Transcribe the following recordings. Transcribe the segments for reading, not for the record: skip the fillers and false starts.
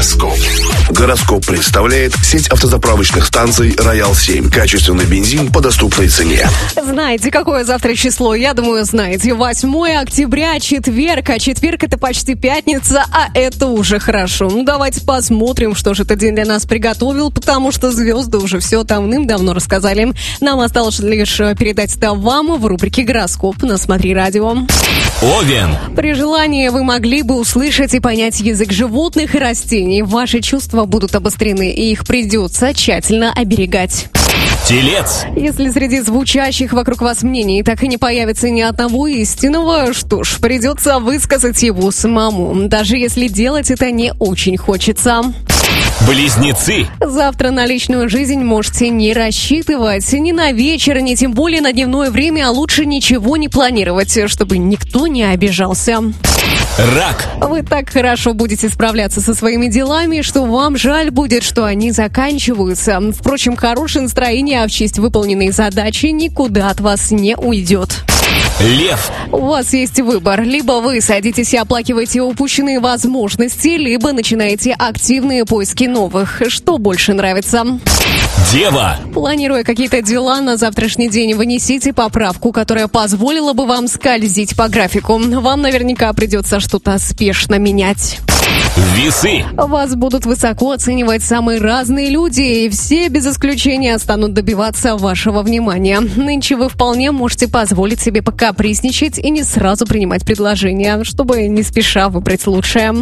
Гороскоп. Гороскоп представляет сеть автозаправочных станций «Роял-7». Качественный бензин по доступной цене. Знаете, какое завтра число? Я думаю, знаете. 8 октября, четверг. А четверг — это почти пятница, а это уже хорошо. Ну, давайте посмотрим, что же этот день для нас приготовил, потому что звезды уже все давным-давно рассказали. Нам осталось лишь передать это вам в рубрике «Гороскоп» на «Смотри радио». Овен. При желании вы могли бы услышать и понять язык животных и растений. Ваши чувства будут обострены, и их придется тщательно оберегать. Телец. Если среди звучащих вокруг вас мнений так и не появится ни одного истинного, что ж, придется высказать его самому, даже если делать это не очень хочется. Близнецы. Завтра на личную жизнь можете не рассчитывать ни на вечер, ни тем более на дневное время, а лучше ничего не планировать, чтобы никто не обижался. Рак. Вы так хорошо будете справляться со своими делами, что вам жаль будет, что они заканчиваются. Впрочем, хорошее настроение в честь выполненной задачи никуда от вас не уйдет. Лев. У вас есть выбор. Либо вы садитесь и оплакиваете упущенные возможности, либо начинаете активные поиски новых. Что больше нравится? Дева. Планируя какие-то дела на завтрашний день, внесите поправку, которая позволила бы вам скользить по графику. Вам наверняка придется что-то спешно менять. Весы. Вас будут высоко оценивать самые разные люди, и все без исключения станут добиваться вашего внимания. Нынче вы вполне можете позволить себе покапризничать и не сразу принимать предложения, чтобы не спеша выбрать лучшее.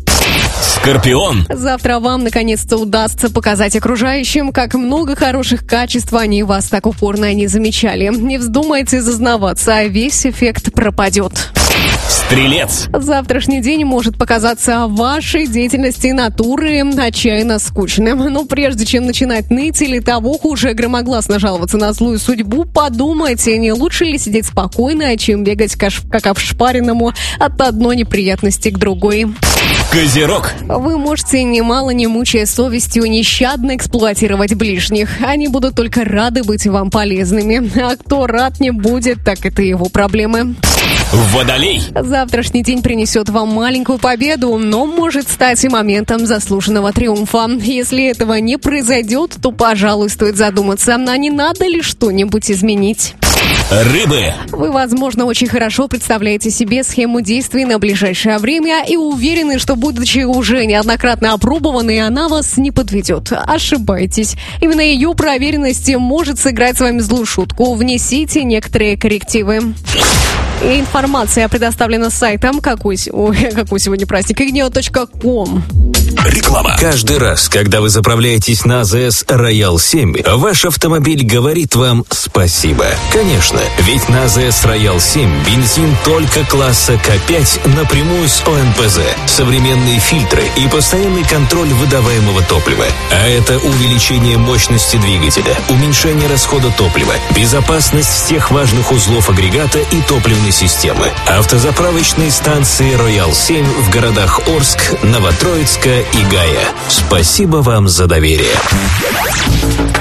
Скорпион. Завтра вам наконец-то удастся показать окружающим, как много хороших качеств они вас так упорно не замечали. Не вздумайте зазнаваться, а весь эффект пропадет. Стрелец. Завтрашний день может показаться вашей деятельности натуры отчаянно скучным. Но прежде чем начинать ныть или того хуже громогласно жаловаться на злую судьбу, подумайте, не лучше ли сидеть спокойно, чем бегать как обшпаренному от одной неприятности к другой. Козерог. Вы можете, немало не мучая совестью, нещадно эксплуатировать ближних. Они будут только рады быть вам полезными. А кто рад не будет, так это его проблемы. Водолей. Завтрашний день принесет вам маленькую победу, но может стать и моментом заслуженного триумфа. Если этого не произойдет, то, пожалуй, стоит задуматься, а не надо ли что-нибудь изменить. Рыбы. Вы, возможно, очень хорошо представляете себе схему действий на ближайшее время и уверены, что, будучи уже неоднократно опробованной, она вас не подведет. Ошибаетесь. Именно ее проверенность может сыграть с вами злую шутку. Внесите некоторые коррективы. И информация предоставлена сайтом какой сегодня праздник, ignia.com. Реклама. Каждый раз, когда вы заправляетесь на АЗС «Роял-7», ваш автомобиль говорит вам спасибо. Конечно, ведь на АЗС «Роял-7» бензин только класса К5 напрямую с ОМПЗ, современные фильтры и постоянный контроль выдаваемого топлива. А это увеличение мощности двигателя, уменьшение расхода топлива, безопасность всех важных узлов агрегата и топливной системы. Автозаправочные станции «Роял-7» в городах Орск, Новотроицка и Гая. Спасибо вам за доверие.